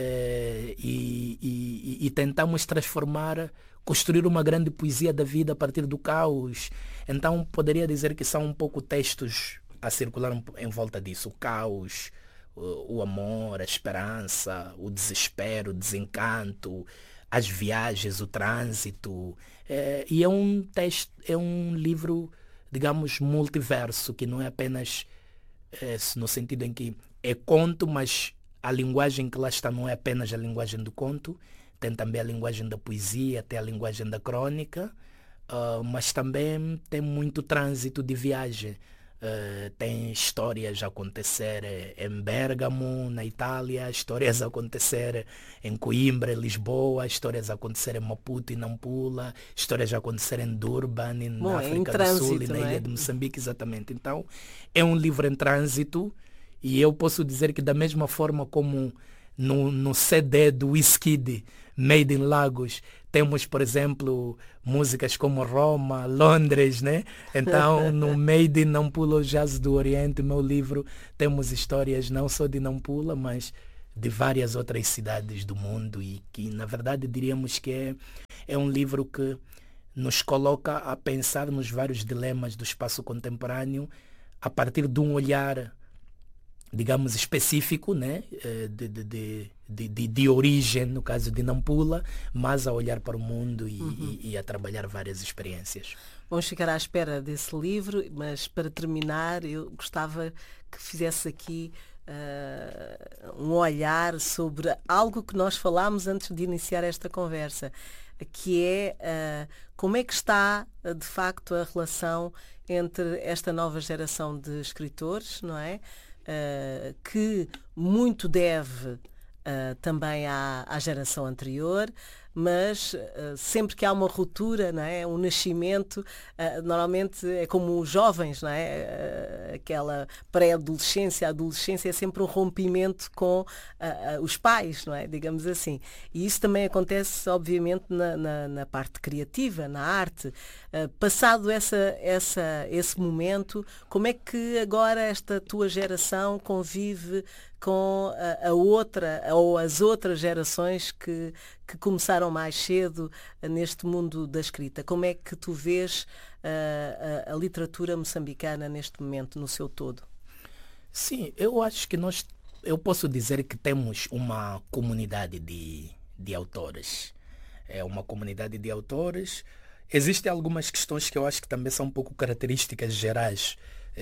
Speaker 5: E tentamos construir uma grande poesia da vida a partir do caos. Então poderia dizer que são um pouco textos a circular em volta disso. O caos, o amor, a esperança, o desespero, o desencanto, as viagens, o trânsito. E é um livro, digamos, multiverso, que não é apenas no sentido em que é conto, mas a linguagem que lá está não é apenas a linguagem do conto, tem também a linguagem da poesia, tem a linguagem da crônica, mas também tem muito trânsito de viagem. Tem histórias a acontecer em Bérgamo, na Itália, histórias a acontecer em Coimbra, em Lisboa, histórias a acontecer em Maputo e Nampula, histórias a acontecer em Durban, na África do Sul e na ilha de Moçambique, exatamente. Então, é um livro em trânsito e eu posso dizer que da mesma forma como no CD do Wizkid, Made in Lagos, temos, por exemplo, músicas como Roma, Londres, né? Então, no Made in Nampula, o Jazz do Oriente, meu livro, temos histórias não só de Nampula, mas de várias outras cidades do mundo e que, na verdade, diríamos que é um livro que nos coloca a pensar nos vários dilemas do espaço contemporâneo a partir de um olhar, digamos, específico, né? de origem, no caso de Nampula, mas a olhar para o mundo e a trabalhar várias experiências.
Speaker 4: Vamos ficar à espera desse livro, mas para terminar eu gostava que fizesse aqui um olhar sobre algo que nós falámos antes de iniciar esta conversa, que é como é que está de facto a relação entre esta nova geração de escritores, não é? Que muito deve também à geração anterior, mas sempre que há uma ruptura, não é? Um nascimento, normalmente é como os jovens, não é? Aquela pré-adolescência, a adolescência é sempre um rompimento com os pais, não é? Digamos assim. E isso também acontece, obviamente, na parte criativa, na arte. Passado esse momento, como é que agora esta tua geração convive com a outra ou as outras gerações que começaram mais cedo neste mundo da escrita? Como é que tu vês a literatura moçambicana neste momento, no seu todo?
Speaker 5: Sim, eu acho que eu posso dizer que temos uma comunidade de autores. É uma comunidade de autores. Existem algumas questões que eu acho que também são um pouco características gerais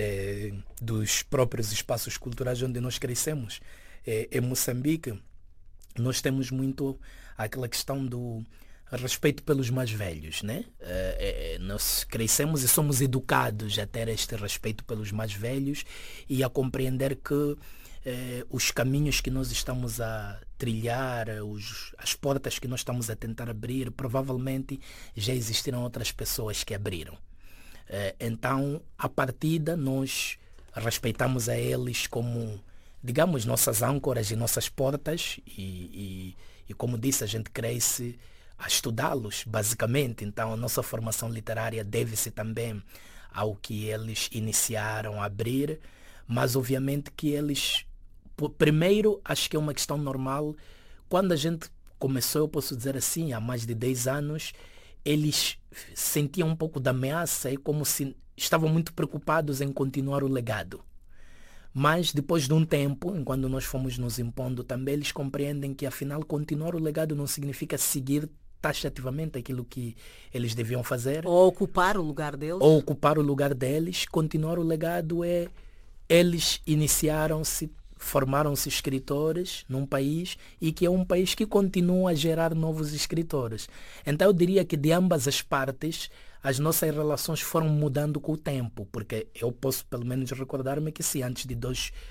Speaker 5: dos próprios espaços culturais onde nós crescemos. Em Moçambique, nós temos muito aquela questão do respeito pelos mais velhos, né? Nós crescemos e somos educados a ter este respeito pelos mais velhos e a compreender que os caminhos que nós estamos a trilhar, as portas que nós estamos a tentar abrir, provavelmente já existiram outras pessoas que abriram. Então, à partida, nós respeitamos a eles como, digamos, nossas âncoras e nossas portas e como disse, a gente cresce a estudá-los, basicamente. Então, a nossa formação literária deve-se também ao que eles iniciaram a abrir, mas obviamente que eles, primeiro, acho que é uma questão normal, quando a gente começou, eu posso dizer assim, há mais de 10 anos, eles sentiam um pouco de ameaça e como se estavam muito preocupados em continuar o legado. Mas depois de um tempo, enquanto nós fomos nos impondo também, eles compreendem que afinal continuar o legado não significa seguir taxativamente aquilo que eles deviam fazer.
Speaker 4: Ou ocupar o lugar deles.
Speaker 5: Ou ocupar o lugar deles. Continuar o legado é eles iniciaram-se, formaram-se escritores num país e que é um país que continua a gerar novos escritores. Então eu diria que de ambas as partes as nossas relações foram mudando com o tempo, porque eu posso pelo menos recordar-me que se antes de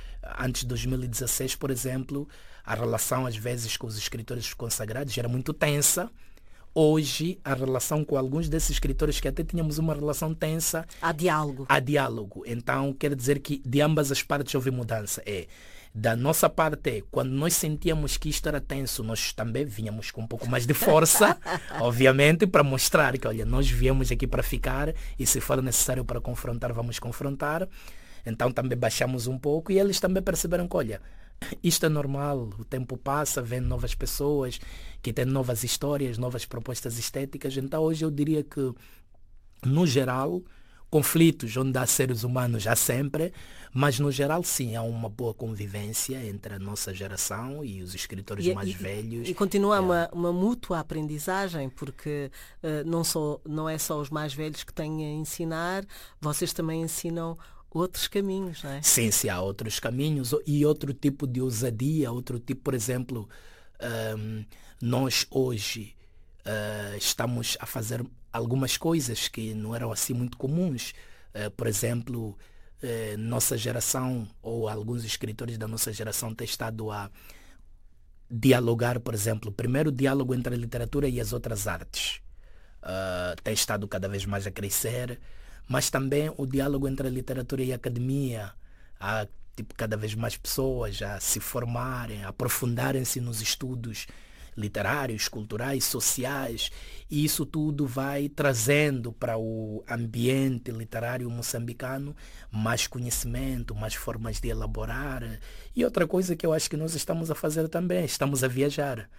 Speaker 5: 2016, por exemplo, a relação às vezes com os escritores consagrados era muito tensa. Hoje, a relação com alguns desses escritores que até tínhamos uma relação tensa...
Speaker 4: Há diálogo.
Speaker 5: Há diálogo. Então, quer dizer que de ambas as partes houve mudança. Da nossa parte, quando nós sentíamos que isto era tenso, nós também vínhamos com um pouco mais de força, obviamente, para mostrar que, olha, nós viemos aqui para ficar e se for necessário para confrontar, vamos confrontar. Então, também baixamos um pouco e eles também perceberam que, olha, isto é normal, o tempo passa, vem novas pessoas que têm novas histórias, novas propostas estéticas. Então hoje eu diria que, no geral, conflitos onde há seres humanos há sempre, mas no geral sim, há uma boa convivência entre a nossa geração e os escritores mais velhos.
Speaker 4: E continua uma mútua aprendizagem, porque não é só os mais velhos que têm a ensinar, vocês também ensinam outros caminhos, não é?
Speaker 5: Sim, há outros caminhos e outro tipo de ousadia, outro tipo, por exemplo, nós hoje estamos a fazer algumas coisas que não eram assim muito comuns. Por exemplo, nossa geração ou alguns escritores da nossa geração têm estado a dialogar, por exemplo, primeiro o diálogo entre a literatura e as outras artes. Tem estado cada vez mais a crescer. Mas também o diálogo entre a literatura e a academia. Há cada vez mais pessoas a se formarem, a aprofundarem-se nos estudos literários, culturais, sociais. E isso tudo vai trazendo para o ambiente literário moçambicano mais conhecimento, mais formas de elaborar. E outra coisa que eu acho que nós estamos a fazer também, estamos a viajar.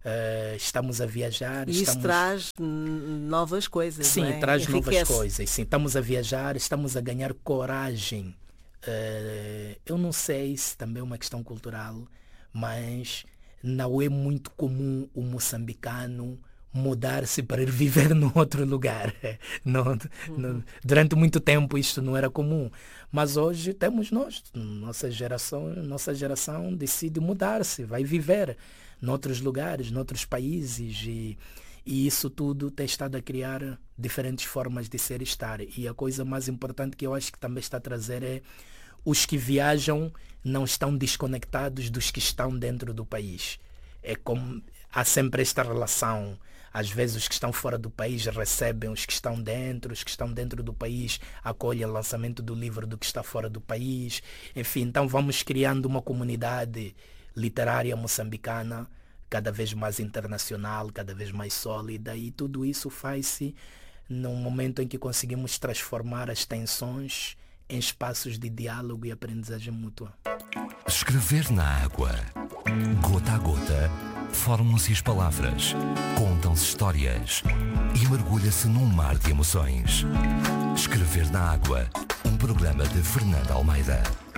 Speaker 5: estamos a viajar.
Speaker 4: E isso traz novas coisas.
Speaker 5: Sim,
Speaker 4: não é?
Speaker 5: traz
Speaker 4: Enriquece.
Speaker 5: novas coisas. Sim, estamos a viajar, estamos a ganhar coragem. Eu não sei se também é uma questão cultural, mas não é muito comum o moçambicano mudar-se para ir viver num outro lugar. Durante muito tempo isto não era comum. Mas hoje temos nós, nossa geração decide mudar-se, vai viver noutros lugares, noutros países e isso tudo tem estado a criar diferentes formas de ser e estar. E a coisa mais importante que eu acho que também está a trazer é os que viajam não estão desconectados dos que estão dentro do país. É como há sempre esta relação. Às vezes os que estão fora do país recebem os que estão dentro do país acolhem o lançamento do livro do que está fora do país. Enfim, então vamos criando uma comunidade literária moçambicana cada vez mais internacional, cada vez mais sólida, e tudo isso faz-se num momento em que conseguimos transformar as tensões em espaços de diálogo e aprendizagem mútua.
Speaker 3: Escrever na água. Gota a gota, formam-se as palavras, contam-se histórias e mergulha-se num mar de emoções. Escrever na água, um programa de Fernanda Almeida.